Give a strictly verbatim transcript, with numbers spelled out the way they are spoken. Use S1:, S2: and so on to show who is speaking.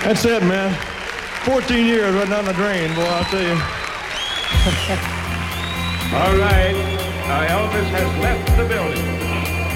S1: That's it, man. fourteen years right down the drain, boy, I'll tell you.
S2: All right. Uh, Elvis has left the building.